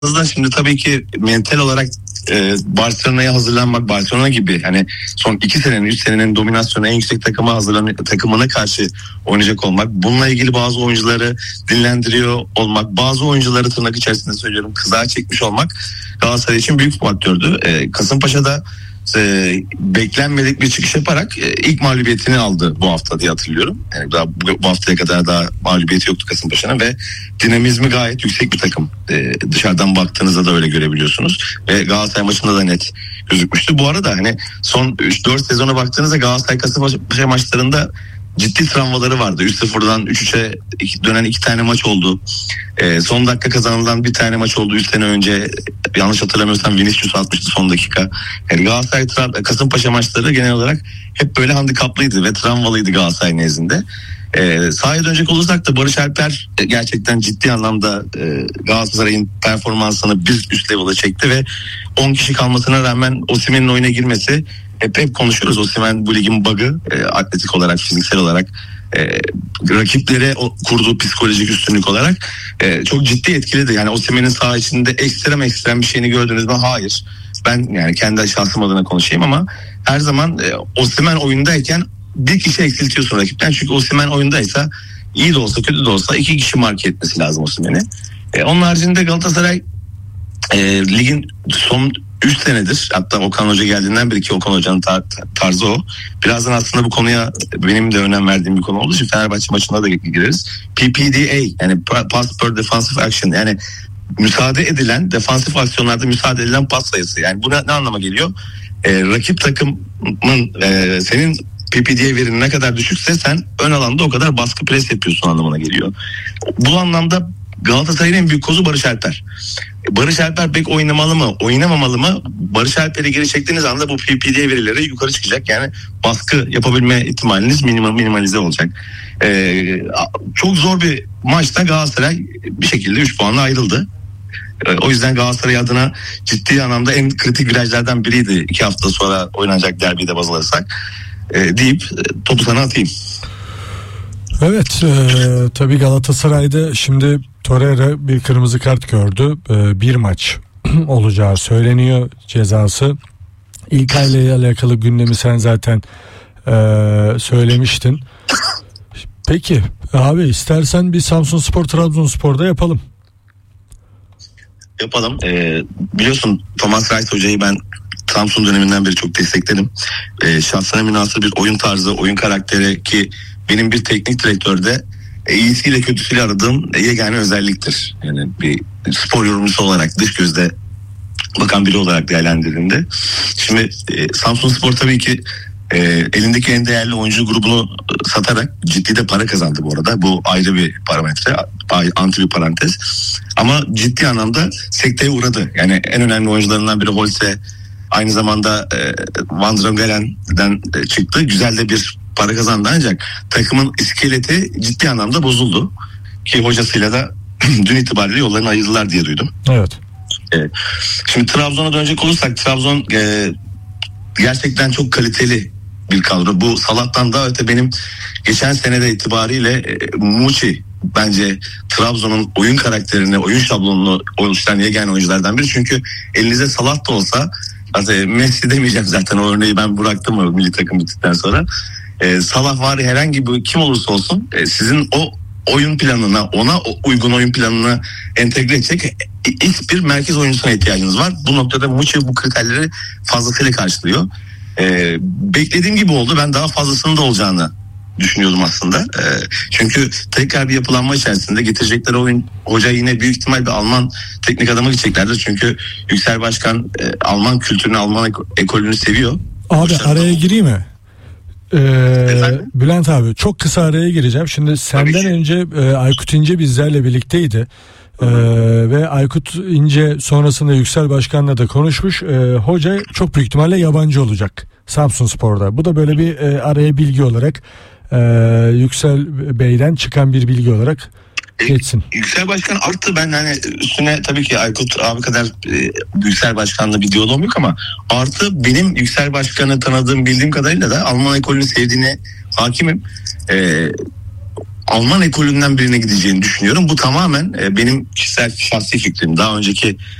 baktığınızda şimdi tabii ki mental olarak Barcelona'ya hazırlanmak, Barcelona gibi hani son 2 senenin 3 senenin dominasyonu en yüksek takımına karşı oynayacak olmak, bununla ilgili bazı oyuncuları dinlendiriyor olmak, bazı oyuncuları tırnak içerisinde söylüyorum kızağa çekmiş olmak Galatasaray için büyük bir faktördü. Kasımpaşa'da beklenmedik bir çıkış yaparak ilk mağlubiyetini aldı bu hafta diye hatırlıyorum. Yani daha bu haftaya kadar daha mağlubiyeti yoktu Kasımpaşa'nın ve dinamizmi gayet yüksek bir takım. Dışarıdan baktığınızda da öyle görebiliyorsunuz. Ve Galatasaray maçında da net gözükmüştü. Bu arada hani son 3-4 sezona baktığınızda Galatasaray Kasımpaşa maçlarında ciddi travmaları vardı. 3-0'dan 3-3'e dönen 2 tane maç oldu. Son dakika kazanılan bir tane maç oldu 3 sene önce. Yanlış hatırlamıyorsam Vinicius atmıştı son dakika. Yani Galatasaray Kasımpaşa maçları genel olarak hep böyle handikaplıydı ve travmalıydı Galatasaray nezdinde. Sahaya dönecek olursak da Barış Alper gerçekten ciddi anlamda Galatasaray'ın performansını bir üst level'a çekti ve 10 kişi kalmasına rağmen Osimhen'in oyuna girmesi, hep konuşuyoruz, Osimhen bu ligin bug'ı, atletik olarak, fiziksel olarak, rakiplere kurduğu psikolojik üstünlük olarak çok ciddi etkiledi. Yani Osimhen'in saha içinde ekstrem bir şeyini gördünüz mü? Hayır. Ben yani kendi şahsım adına konuşayım ama her zaman Osimhen oyundayken bir kişi eksiltiyorsun rakipten. Çünkü Osimhen oyundaysa iyi de olsa kötü de olsa 2 kişi marke etmesi lazım Osimhen'i. Onun haricinde Galatasaray ligin son 3 senedir, hatta Okan Hoca geldiğinden beri, ki Okan Hoca'nın tarzı o. Birazdan aslında bu konuya benim de önem verdiğim bir konu olduğu için Fenerbahçe maçına da gireriz. PPDA, yani Pass Per Defensive Action, yani müsaade edilen, defansif aksiyonlarda müsaade edilen pas sayısı. Yani bu ne anlama geliyor? Rakip takımın senin PPDA verin ne kadar düşükse sen ön alanda o kadar baskı pres yapıyorsun anlamına geliyor. Bu anlamda Galatasaray'ın en büyük kozu Barış Alper. Barış Alper pek oynamalı mı, oynamamalı mı? Barış Alper'i geri çektiğiniz anda bu PPD verileri yukarı çıkacak. Yani baskı yapabilme ihtimaliniz minimalize olacak. Çok zor bir maçta Galatasaray bir şekilde 3 puanla ayrıldı. O yüzden Galatasaray adına ciddi anlamda en kritik virajlardan biriydi 2 hafta sonra oynanacak derbiyi de baz alırsak deyip topu sana atayım. Evet, tabii Galatasaray'da şimdi Torreira bir kırmızı kart gördü. Bir maç olacağı söyleniyor cezası. İlkay ile alakalı gündemi sen zaten söylemiştin. Peki abi, istersen bir Samsunspor Trabzonspor'da yapalım. Yapalım. Biliyorsun Thomas Reis hocayı ben Samsun döneminden beri çok destekledim. Şahsına münasır bir oyun tarzı, oyun karakteri ki benim bir teknik direktörde iyisiyle kötüsüyle aradığım yegane özelliktir. Yani bir spor yorumcusu olarak, dış gözle bakan biri olarak değerlendirdiğimde. Şimdi Samsunspor tabii ki elindeki en değerli oyuncu grubunu satarak ciddi de para kazandı bu arada. Bu ayrı bir parametre, antri bir parantez. Ama ciddi anlamda sekteye uğradı. Yani en önemli oyuncularından biri Holse, aynı zamanda Van Drongelen'den çıktı. Güzel de bir para kazandı ancak takımın iskeleti ciddi anlamda bozuldu. Ki hocasıyla da dün itibariyle yollarını ayırdılar diye duydum. Evet. Şimdi Trabzon'a dönecek olursak, Trabzon gerçekten çok kaliteli bir kadro. Bu Salah'tan daha öte benim geçen senede itibariyle Muçi bence Trabzon'un oyun karakterini, oyun şablonunu oluşturan yegane oyunculardan biri. Çünkü elinizde Salah da olsa, Messi demeyeceğim zaten, o örneği ben bıraktım o milli takım bittikten sonra. Salah var, herhangi bir kim olursa olsun sizin o oyun planına, ona uygun oyun planına entegre edecek ilk bir merkez oyuncusuna ihtiyacınız var. Bu noktada Muçi bu kriterleri fazlasıyla karşılıyor. Beklediğim gibi oldu. Ben daha fazlasının da olacağını düşünüyordum aslında. Çünkü tekrar bir yapılanma içerisinde getirecekleri oyun hoca yine büyük ihtimal bir Alman teknik adamı gideceklerdir. Çünkü Yüksel Başkan Alman kültürünü, Alman ekolünü seviyor. Abi araya gireyim mi? Bülent abi, çok kısa araya gireceğim. Şimdi senden önce Aykut İnce bizlerle birlikteydi. Ve Aykut İnce sonrasında Yüksel Başkan'la da konuşmuş. Hoca çok büyük ihtimalle yabancı olacak Samsunspor'da. Bu da böyle bir araya bilgi olarak Yüksel Bey'den çıkan bir bilgi olarak geçsin. Yüksel Başkan arttı, ben hani üstüne tabii ki Aykut abi kadar Yüksel Başkan'la bir diyalogum yok ama artı benim Yüksel Başkan'ı tanıdığım, bildiğim kadarıyla da Alman ekolünü sevdiğine hakimim. Alman ekolünden birine gideceğini düşünüyorum. Bu tamamen benim kişisel şahsi fikrim. Daha önceki